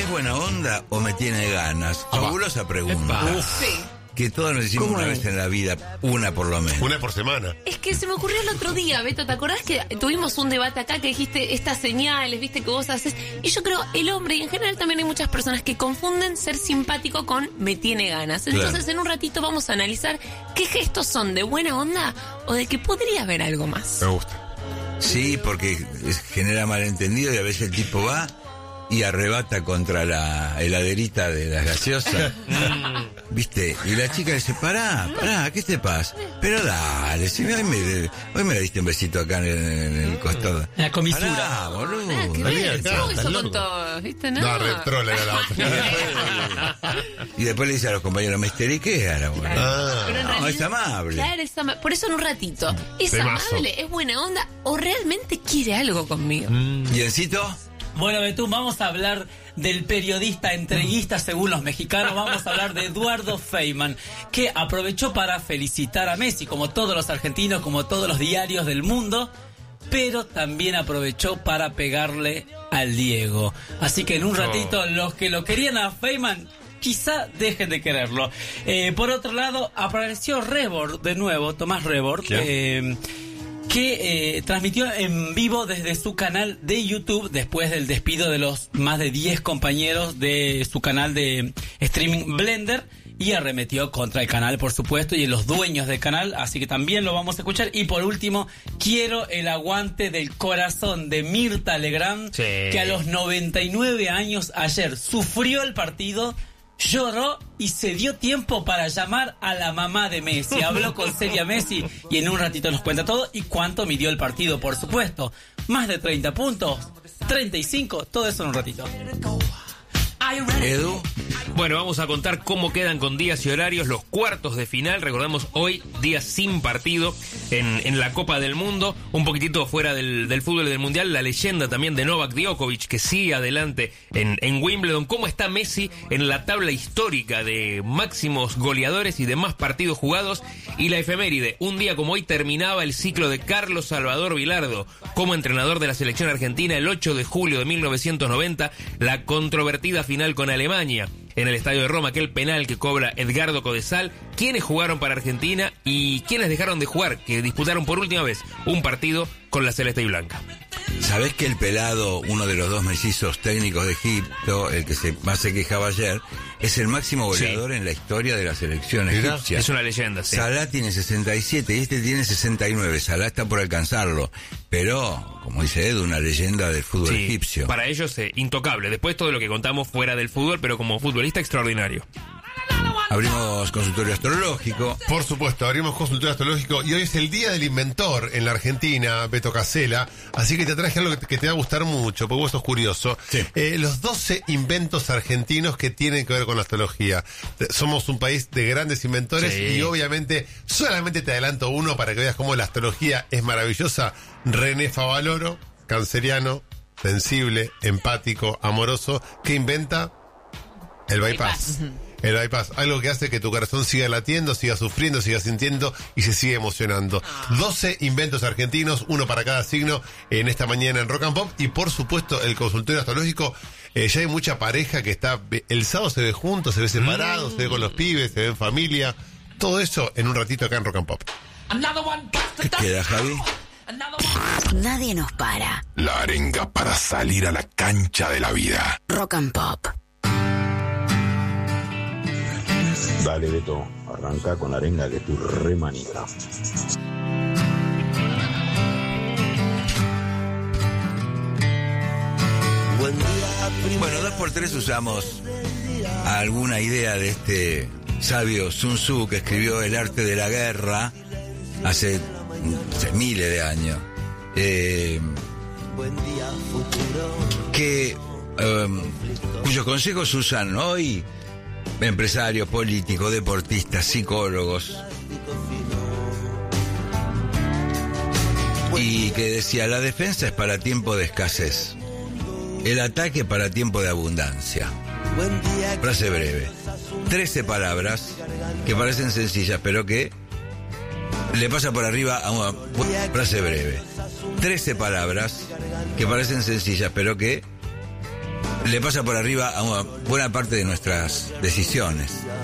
buena onda o me tiene ganas? Fabulosa pregunta. Sí. Que todos nos decimos una vez en la vida, una por lo menos. Una por semana. Es que se me ocurrió el otro día, Beto, ¿te acordás que tuvimos un debate acá que dijiste estas señales, viste, que vos haces? Y yo creo, el hombre, y en general también hay muchas personas que confunden ser simpático con me tiene ganas. Entonces, en un ratito vamos a analizar qué gestos son de buena onda o de que podría haber algo más. Me gusta. Sí, porque genera malentendido y a veces el tipo va y arrebata contra la heladerita de las gaseosas. ¿Viste? Y la chica dice, pará, ¿qué te pasa? Pero dale, si hoy me diste un besito acá en el costado. La comisura. Pará, boludo. ¿Qué Salí ves? acá, ¿Cómo estás hizo loco. con todos? ¿Viste? No, No, retrola era la otra. Y después le dice a los compañeros, me histeriqué ahora, boludo. Pero en No, realidad- es amable. Claro, es amable. Por eso en un ratito, ¿es Temazo. amable, es buena onda o realmente quiere algo conmigo? ¿Y Encito? Bueno, Betú, vamos a hablar del periodista entreguista según los mexicanos. Vamos a hablar de Eduardo Feynman, que aprovechó para felicitar a Messi, como todos los argentinos, como todos los diarios del mundo, pero también aprovechó para pegarle al Diego. Así que en un ratito, los que lo querían a Feynman quizá dejen de quererlo. Por otro lado, apareció Rebord de nuevo, Tomás Rebord, que transmitió en vivo desde su canal de YouTube después del despido de los más de 10 compañeros de su canal de streaming Blender, y arremetió contra el canal, por supuesto, y los dueños del canal, así que también lo vamos a escuchar. Y por último, quiero el aguante del corazón de Mirta Legrand, que a los 99 años ayer sufrió el partido, lloró y se dio tiempo para llamar a la mamá de Messi. Habló con Celia Messi y en un ratito nos cuenta todo y cuánto midió el partido, por supuesto. Más de 30 puntos, 35, todo eso en un ratito. Edu. Bueno, vamos a contar cómo quedan con días y horarios los cuartos de final. Recordamos hoy, día sin partido en la Copa del Mundo. Un poquitito fuera del fútbol y del Mundial, la leyenda también de Novak Djokovic, que sigue adelante en Wimbledon. ¿Cómo está Messi en la tabla histórica de máximos goleadores y de más partidos jugados? Y la efeméride, un día como hoy terminaba el ciclo de Carlos Salvador Vilardo como entrenador de la selección argentina el 8 de julio de 1990, la controvertida final con Alemania en el Estadio de Roma, aquel penal que cobra Edgardo Codesal. ¿Quiénes jugaron para Argentina y quiénes dejaron de jugar, que disputaron por última vez un partido con la celeste y blanca? ¿Sabés que el pelado, uno de los dos mellizos técnicos de Egipto, el que más se quejaba ayer, es el máximo goleador en la historia de la selección egipcia? Es una leyenda, sí. Salah tiene 67 y este tiene 69. Salah está por alcanzarlo, pero, como dice Edu, una leyenda del fútbol egipcio. Para ellos, intocable. Después todo lo que contamos fuera del fútbol, pero como futbolista extraordinario. Abrimos consultorio astrológico. Por supuesto, abrimos consultorio astrológico y hoy es el Día del Inventor en la Argentina, Beto Casella, así que te traje algo que te va a gustar mucho, porque vos sos curioso. Sí. Los 12 inventos argentinos que tienen que ver con la astrología. Somos un país de grandes inventores y obviamente solamente te adelanto uno para que veas cómo la astrología es maravillosa. René Favaloro, canceriano, sensible, empático, amoroso, ¿qué inventa? El bypass. El bypass, algo que hace que tu corazón siga latiendo, siga sufriendo, siga sintiendo y se siga emocionando. 12 inventos argentinos, uno para cada signo en esta mañana en Rock and Pop. Y por supuesto el consultorio astrológico, ya hay mucha pareja que está, el sábado se ve juntos, se ve separado, se ve con los pibes, se ve en familia. Todo eso en un ratito acá en Rock and Pop. ¿Qué queda, Javi? Nadie nos para. La arenga para salir a la cancha de la vida. Rock and Pop. Dale, Beto, arranca con la arenga que tú re manija. Bueno, 2x3 usamos alguna idea de este sabio Sun Tzu que escribió El arte de la guerra hace miles de años. Cuyos consejos usan hoy empresarios, políticos, deportistas, psicólogos. Y que decía, la defensa es para tiempo de escasez, el ataque para tiempo de abundancia. Frase breve. 13 palabras que parecen sencillas, pero que le pasa por arriba a una frase breve. 13 palabras que parecen sencillas, pero que le pasa por arriba a una buena parte de nuestras decisiones.